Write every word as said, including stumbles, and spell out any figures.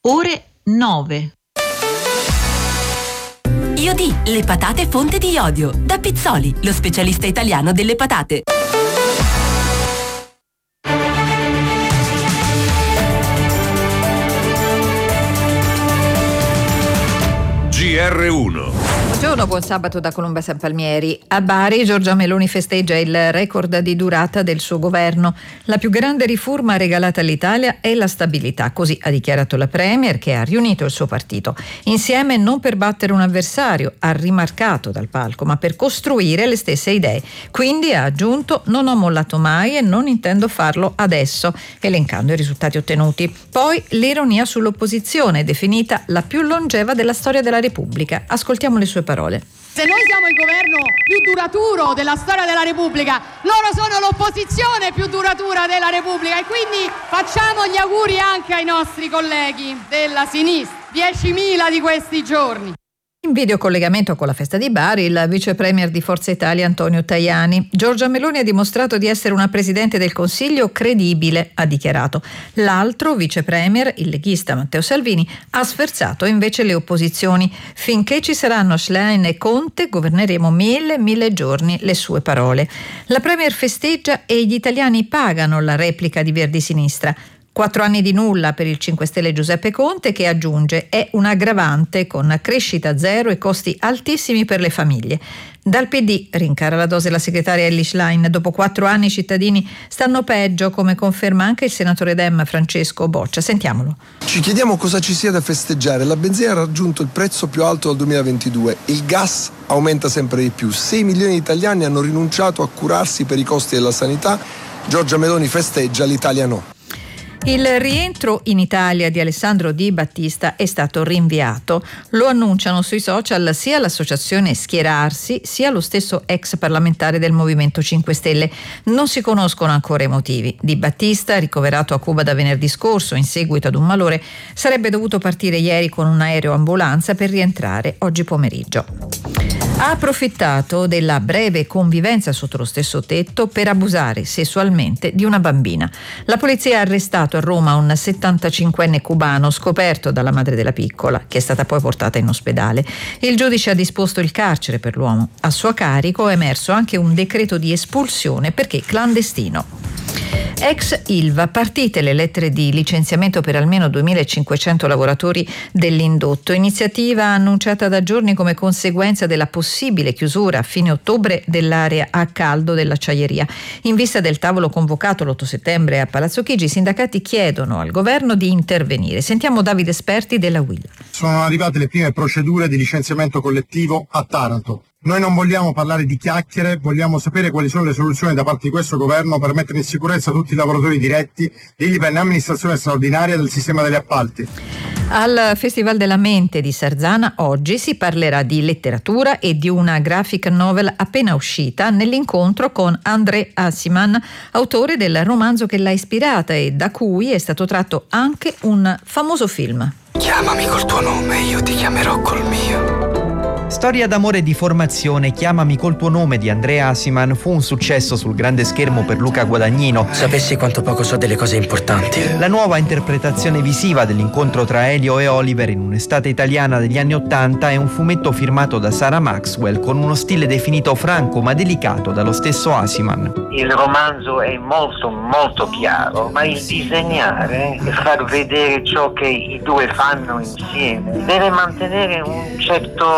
ore nove. Iodì, le patate fonte di iodio. Da Pizzoli, lo specialista italiano delle patate. G R uno. Buongiorno, buon sabato da Colomba San Palmieri. A Bari Giorgia Meloni festeggia il record di durata del suo governo. La più grande riforma regalata all'Italia è la stabilità, così ha dichiarato la Premier, che ha riunito il suo partito. Insieme non per battere un avversario, ha rimarcato dal palco, ma per costruire le stesse idee. Quindi ha aggiunto: non ho mollato mai e non intendo farlo adesso, elencando i risultati ottenuti. Poi l'ironia sull'opposizione, definita la più longeva della storia della Repubblica. Ascoltiamo le sue parole. Se noi siamo il governo più duraturo della storia della Repubblica, loro sono l'opposizione più duratura della Repubblica, e quindi facciamo gli auguri anche ai nostri colleghi della sinistra. diecimila di questi giorni. In videocollegamento con la festa di Bari, il vice premier di Forza Italia Antonio Tajani. Giorgia Meloni ha dimostrato di essere una presidente del Consiglio credibile, ha dichiarato. L'altro vice premier, il leghista Matteo Salvini, ha sferzato invece le opposizioni. Finché ci saranno Schlein e Conte, governeremo mille, mille giorni, le sue parole. La premier festeggia e gli italiani pagano la replica di Verdi Sinistra. Quattro anni di nulla per il cinque Stelle Giuseppe Conte, che aggiunge è un aggravante con crescita zero e costi altissimi per le famiglie. Dal P D rincara la dose la segretaria Elly Schlein. Dopo quattro anni i cittadini stanno peggio, come conferma anche il senatore Dem Francesco Boccia. Sentiamolo. Ci chiediamo cosa ci sia da festeggiare. La benzina ha raggiunto il prezzo più alto dal duemilaventidue, il gas aumenta sempre di più, sei milioni di italiani hanno rinunciato a curarsi per i costi della sanità. Giorgia Meloni festeggia, l'Italia no. Il rientro in Italia di Alessandro Di Battista è stato rinviato. Lo annunciano sui social sia l'associazione Schierarsi sia lo stesso ex parlamentare del Movimento cinque Stelle. Non si conoscono ancora i motivi. Di Battista, ricoverato a Cuba da venerdì scorso in seguito ad un malore, sarebbe dovuto partire ieri con un aereo ambulanza per rientrare oggi pomeriggio. Ha approfittato della breve convivenza sotto lo stesso tetto per abusare sessualmente di una bambina. La polizia ha arrestato a Roma un settantacinquenne cubano scoperto dalla madre della piccola, che è stata poi portata in ospedale. Il giudice ha disposto il carcere per l'uomo. A suo carico è emerso anche un decreto di espulsione perché clandestino. Ex Ilva, partite le lettere di licenziamento per almeno duemilacinquecento lavoratori dell'indotto, iniziativa annunciata da giorni come conseguenza della possibile chiusura a fine ottobre dell'area a caldo dell'acciaieria. In vista del tavolo convocato l'otto settembre a Palazzo Chigi, i sindacati chiedono al governo di intervenire. Sentiamo Davide Esperti della U I L. Sono arrivate le prime procedure di licenziamento collettivo a Taranto. Noi non vogliamo parlare di chiacchiere, vogliamo sapere quali sono le soluzioni da parte di questo governo per mettere in sicurezza tutti i lavoratori diretti degli per l'amministrazione straordinaria del sistema degli appalti. Al Festival della Mente di Sarzana oggi si parlerà di letteratura e di una graphic novel appena uscita nell'incontro con André Assiman, autore del romanzo che l'ha ispirata e da cui è stato tratto anche un famoso film. Chiamami col tuo nome, io ti chiamerò col mio. Storia d'amore e di formazione, Chiamami col tuo nome di Andrea Asiman fu un successo sul grande schermo per Luca Guadagnino. Sapessi quanto poco so delle cose importanti. La nuova interpretazione visiva dell'incontro tra Elio e Oliver in un'estate italiana degli anni Ottanta è un fumetto firmato da Sarah Maxwell con uno stile definito franco ma delicato dallo stesso Asiman. Il romanzo è molto molto chiaro, ma il disegnare e far vedere ciò che i due fanno insieme deve mantenere un certo